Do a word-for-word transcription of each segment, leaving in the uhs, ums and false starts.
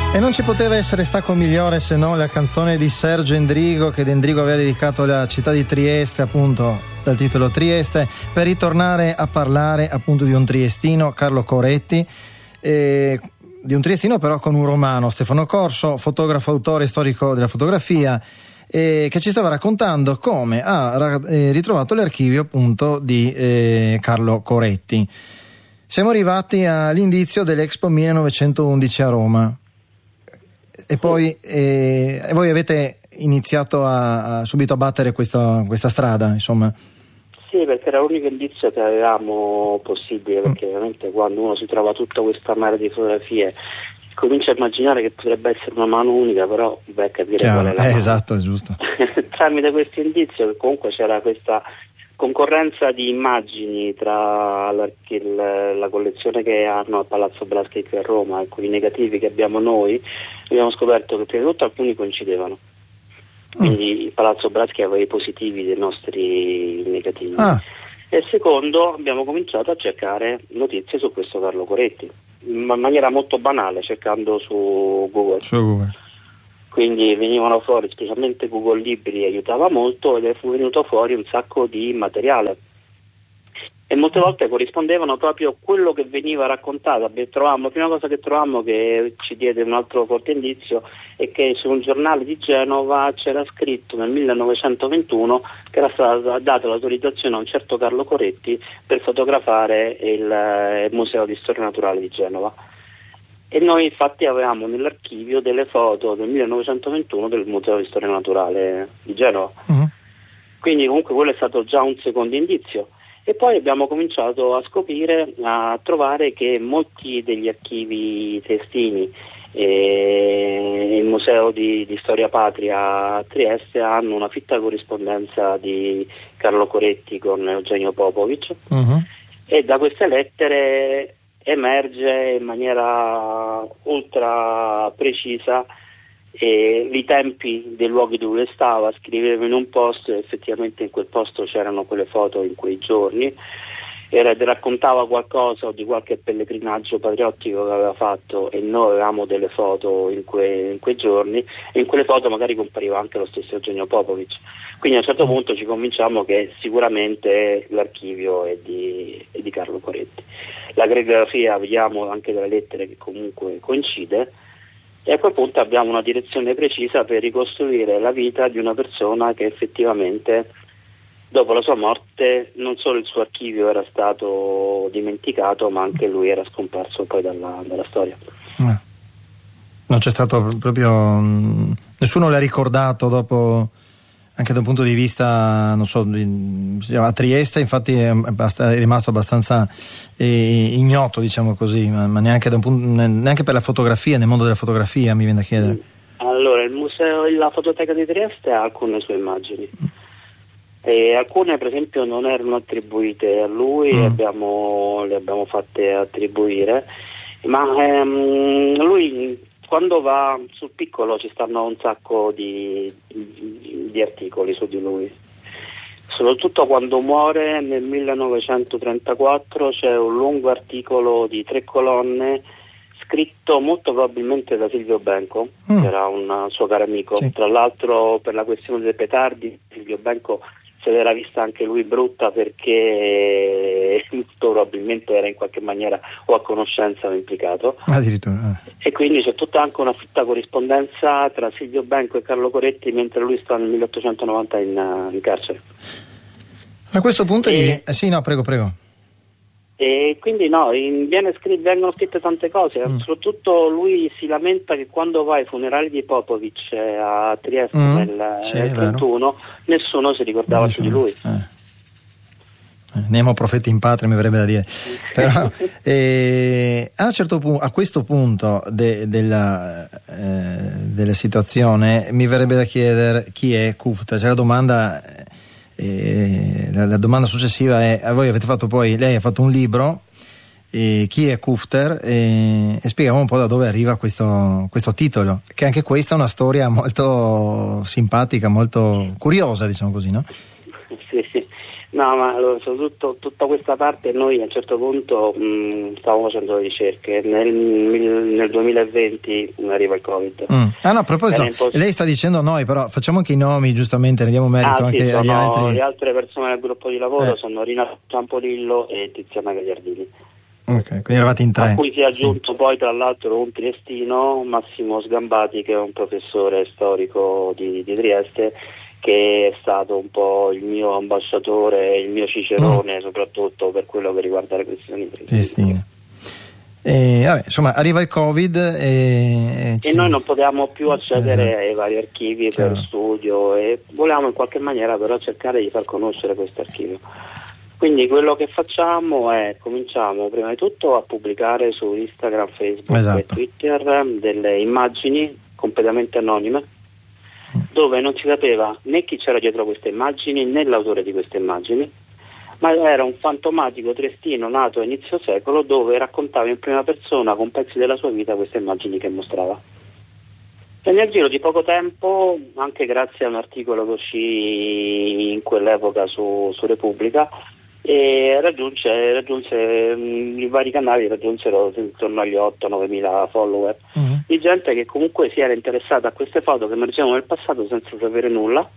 E non ci poteva essere stacco migliore se non la canzone di Sergio Endrigo, che Endrigo aveva dedicato alla città di Trieste, appunto dal titolo Trieste, per ritornare a parlare appunto di un triestino, Carlo Coretti, e di un triestino però con un romano, Stefano Corso, fotografo, autore storico della fotografia, e che ci stava raccontando come ha eh, ritrovato l'archivio appunto di eh, Carlo Coretti. Siamo arrivati all'indizio dell'Expo millenovecentoundici a Roma. E poi eh, voi avete iniziato a, a subito a battere questa, questa strada, insomma. Sì, perché era l'unico indizio che avevamo possibile, perché mm. veramente quando uno si trova tutta questa marea di fotografie comincia a immaginare che potrebbe essere una mano unica, però vai a capire Chiaro. qual è la eh, mano. Esatto, è giusto. Tramite questo indizio, che comunque c'era questa concorrenza di immagini tra la, il, la collezione che hanno al Palazzo Braschi qui a Roma e con i negativi che abbiamo noi, abbiamo scoperto che prima di tutto alcuni coincidevano. Quindi mm. il Palazzo Braschi aveva i positivi dei nostri negativi. Ah. E secondo, abbiamo cominciato a cercare notizie su questo Carlo Coretti, in maniera molto banale, cercando su Google. Su Google. Quindi venivano fuori, specialmente Google Libri aiutava molto, ed è venuto fuori un sacco di materiale e molte volte corrispondevano proprio a quello che veniva raccontato. Trovammo, la prima cosa che trovammo, che ci diede un altro forte indizio, è che su un giornale di Genova c'era scritto nel millenovecentoventuno che era stata data l'autorizzazione a un certo Carlo Coretti per fotografare il, il Museo di Storia Naturale di Genova. E noi infatti avevamo nell'archivio delle foto del millenovecentoventuno del Museo di Storia Naturale di Genova. Uh-huh. Quindi comunque quello è stato già un secondo indizio. E poi abbiamo cominciato a scoprire, a trovare che molti degli archivi triestini e il Museo di, di Storia Patria a Trieste hanno una fitta corrispondenza di Carlo Coretti con Eugenio Popovic. Uh-huh. E da queste lettere emerge in maniera ultra precisa eh, i tempi dei luoghi dove stava, scriveva in un posto e effettivamente in quel posto c'erano quelle foto in quei giorni, era, raccontava qualcosa o di qualche pellegrinaggio patriottico che aveva fatto e noi avevamo delle foto in, que, in quei giorni, e in quelle foto magari compariva anche lo stesso Eugenio Popovic. Quindi a un certo punto ci convinciamo che sicuramente l'archivio è di, è di Carlo Coretti. La gregrafia vediamo anche dalle lettere che comunque coincide, e a quel punto abbiamo una direzione precisa per ricostruire la vita di una persona che effettivamente dopo la sua morte non solo il suo archivio era stato dimenticato, ma anche lui era scomparso poi dalla, dalla storia. Eh. Non c'è stato proprio mh, nessuno l'ha ricordato dopo, anche da un punto di vista, non so, a Trieste infatti è, è rimasto abbastanza eh, ignoto, diciamo così, ma, ma neanche, da un punto, neanche per la fotografia, nel mondo della fotografia mi viene da chiedere. Allora, il museo, la fototeca di Trieste ha alcune sue immagini. Mm. E alcune per esempio non erano attribuite a lui, mm. abbiamo, le abbiamo fatte attribuire, ma ehm, lui quando va sul piccolo ci stanno un sacco di, di, di articoli su di lui, soprattutto quando muore nel millenovecentotrentaquattro c'è un lungo articolo di tre colonne scritto molto probabilmente da Silvio Benco, mm. che era un suo caro amico. Sì. Tra l'altro per la questione dei petardi Silvio Benco se l'era vista anche lui brutta, perché probabilmente era in qualche maniera o a conoscenza o implicato. Addirittura. Eh. E quindi c'è tutta anche una fitta corrispondenza tra Silvio Benco e Carlo Coretti mentre lui sta nel milleottocentonovanta in, in carcere. A questo punto e, gli... eh, sì, no, prego, prego. E quindi no, in, viene scr- vengono scritte tante cose, mm. soprattutto lui si lamenta che quando va ai funerali di Popovic a Trieste mm. nel, sì, nel trentuno nessuno si ricordava più di lui. Eh. Nemo profeti in patria, mi verrebbe da dire. Però eh, a, un certo punto, a questo punto de, della, eh, della situazione mi verrebbe da chiedere chi è Kufter. C'è la domanda... E la, la domanda successiva è: voi avete fatto poi, lei ha fatto un libro, e chi è Kufter, e, e spieghiamo un po' da dove arriva questo, questo titolo, che anche questa è una storia molto simpatica, molto curiosa, diciamo così, no? Sì, sì. No, ma allora, soprattutto tutta questa parte noi a un certo punto mh, stavamo facendo le ricerche, nel, nel duemilaventi arriva il Covid. Mm. Ah no, a proposito, imposs- lei sta dicendo noi, però facciamo anche i nomi, giustamente, ne diamo merito ah, anche sì, agli sono altri. le altre persone del gruppo di lavoro Eh. sono Rina Ciampolillo e Tiziana Gagliardini. Ok, quindi eravate in tre. A cui si è aggiunto sì. poi tra l'altro un triestino, Massimo Sgambati, che è un professore storico di, di Trieste, che è stato un po' il mio ambasciatore, il mio cicerone, mm. soprattutto per quello che riguarda le questioni triestine. E, vabbè, insomma, arriva il Covid e, e, e noi non potevamo più accedere esatto. ai vari archivi Chiaro. per studio, e volevamo in qualche maniera però cercare di far conoscere questo archivio. Quindi quello che facciamo è cominciamo prima di tutto a pubblicare su Instagram, Facebook esatto. e Twitter delle immagini completamente anonime, dove non si sapeva né chi c'era dietro queste immagini né l'autore di queste immagini, ma era un fantomatico triestino nato a inizio secolo, dove raccontava in prima persona con pezzi della sua vita queste immagini che mostrava. E nel giro di poco tempo, anche grazie a un articolo che uscì in quell'epoca su, su Repubblica, e raggiunse, raggiunse mh, i vari canali raggiunsero intorno agli otto nove mila follower mm-hmm. di gente che comunque si era interessata a queste foto che emergevano nel passato senza sapere nulla.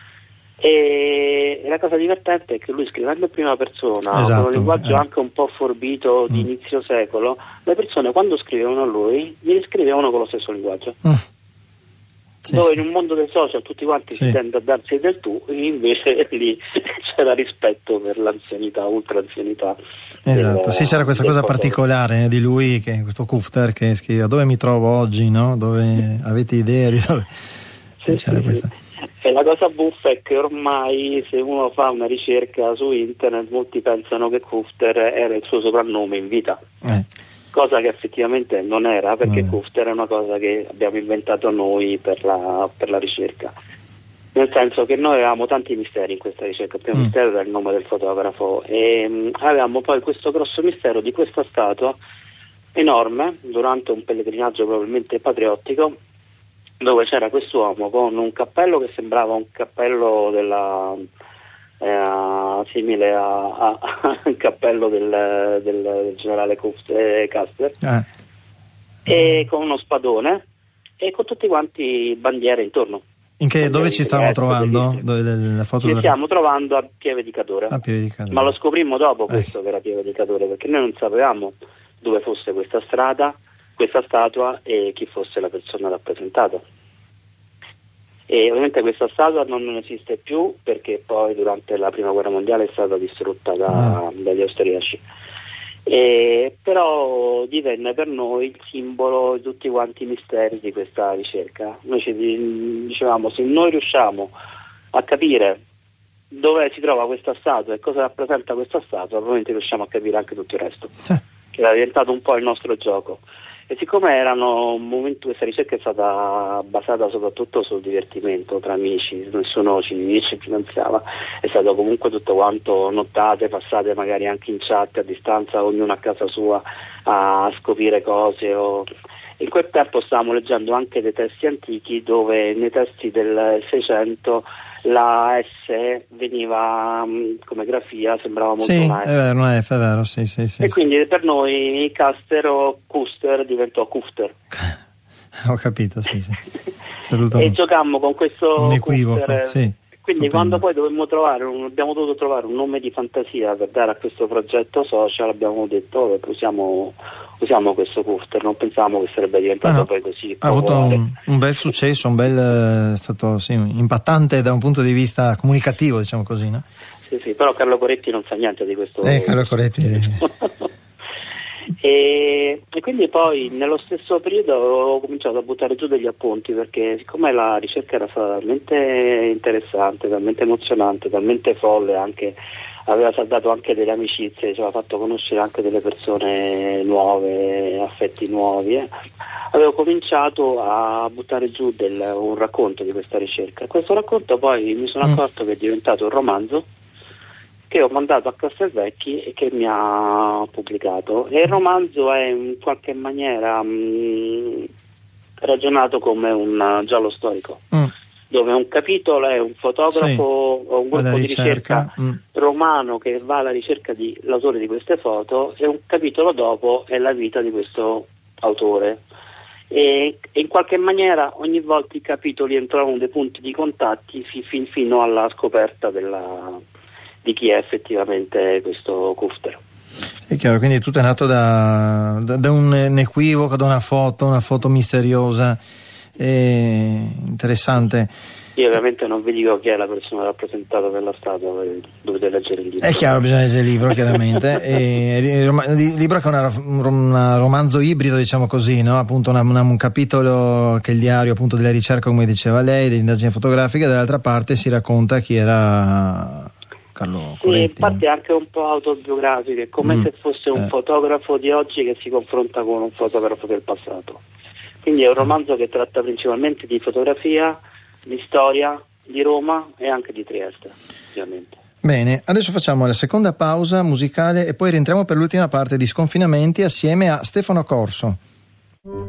E la cosa divertente è che lui, scrivendo in prima persona esatto, con un linguaggio eh. anche un po' forbito di mm. inizio secolo, le persone quando scrivevano a lui gli scrivevano con lo stesso linguaggio. Mm. Sì, dove sì. in un mondo dei social tutti quanti sì. si tende a darsi del tu, invece lì c'era rispetto per l'anzianità, ultra anzianità. Esatto, del, sì, c'era questa cosa particolare eh, di lui, che questo Kufter che scriveva dove mi trovo oggi, no? Dove avete idea di dove sì, c'era sì, questa. E la cosa buffa è che ormai se uno fa una ricerca su internet molti pensano che Kufter era il suo soprannome in vita. Eh. Cosa che effettivamente non era, perché no. Kufter è una cosa che abbiamo inventato noi per la, per la ricerca, nel senso che noi avevamo tanti misteri in questa ricerca. Il primo mm. mistero era il nome del fotografo e um, avevamo poi questo grosso mistero di questa statua enorme durante un pellegrinaggio probabilmente patriottico, dove c'era quest'uomo con un cappello che sembrava un cappello della Eh, simile a, a, al cappello del, del, del generale Custer eh. e con uno spadone e con tutti quanti bandiere intorno. In che, dove ci stavamo trovando? Dove, la foto ci del... stiamo trovando a Pieve di Cadore, a Pieve di Cadore. Ma lo scoprimmo dopo eh. questo che era Pieve di Cadore, perché noi non sapevamo dove fosse questa strada, questa statua e chi fosse la persona rappresentata. E ovviamente questa statua non, non esiste più, perché poi durante la prima guerra mondiale è stata distrutta da, ah. dagli austriaci, e però divenne per noi il simbolo di tutti quanti i misteri di questa ricerca. Noi ci dicevamo, se noi riusciamo a capire dove si trova questa statua e cosa rappresenta questa statua, probabilmente riusciamo a capire anche tutto il resto, eh. che era diventato un po' il nostro gioco. E siccome erano un momento, questa ricerca è stata basata soprattutto sul divertimento tra amici, nessuno ci, ci finanziava, è stato comunque tutto quanto nottate, passate magari anche in chat a distanza, ognuno a casa sua a scoprire cose. O... In quel tempo stavamo leggendo anche dei testi antichi dove nei testi del Seicento la S veniva mh, come grafia, sembrava molto sì, una F. È vero, una F, è vero, sì, sì, sì. E sì. quindi per noi Caster o Custer diventò Kufter. Ho capito, sì, sì. Tutto e un... giocammo con questo un equivoco, Kufter, sì. Quindi Stupendo. Quando poi dovemmo trovare un, abbiamo dovuto trovare un nome di fantasia per dare a questo progetto social, abbiamo detto oh, usiamo, usiamo questo Kufter, non pensavamo che sarebbe diventato ah, no. poi così ha avuto un, un bel successo, un bel è stato sì, impattante da un punto di vista comunicativo, diciamo così, no? Sì, sì, però Carlo Coretti non sa niente di questo. Eh, Carlo Coretti E, e quindi poi nello stesso periodo ho cominciato a buttare giù degli appunti, perché siccome la ricerca era stata talmente interessante, talmente emozionante, talmente folle, anche aveva saldato anche delle amicizie, ci aveva fatto conoscere anche delle persone nuove, affetti nuovi, eh. avevo cominciato a buttare giù del, un racconto di questa ricerca. Questo racconto poi mi sono accorto che è diventato un romanzo che ho mandato a Castelvecchi e che mi ha pubblicato, e il romanzo è in qualche maniera mh, ragionato come un giallo storico, mm. dove un capitolo è un fotografo Sì, o un gruppo di ricerca, ricerca mm. romano che va alla ricerca dell'autore di queste foto, e un capitolo dopo è la vita di questo autore. E, e in qualche maniera ogni volta i capitoli entravano dei punti di contatti fi, fin, fino alla scoperta della, di chi è effettivamente questo Kufter. È chiaro, quindi tutto è nato da, da, da un, un equivoco, da una foto, una foto misteriosa e interessante. Io ovviamente non vi dico chi è la persona rappresentata nella statua, dovete leggere il libro. È chiaro, bisogna leggere il libro, chiaramente. E, il libro che è una, un romanzo ibrido, diciamo così, no? Appunto una, una, un capitolo che è il diario appunto della ricerca, come diceva lei, delle indagini fotografiche, e dall'altra parte si racconta chi era Carlo Coletti. Sì, infatti è anche un po' autobiografico, è come mm. se fosse un eh. fotografo di oggi che si confronta con un fotografo del passato. Quindi è un romanzo che tratta principalmente di fotografia, di storia, di Roma e anche di Trieste, ovviamente. Bene, adesso facciamo la seconda pausa musicale e poi rientriamo per l'ultima parte di Sconfinamenti assieme a Stefano Corso.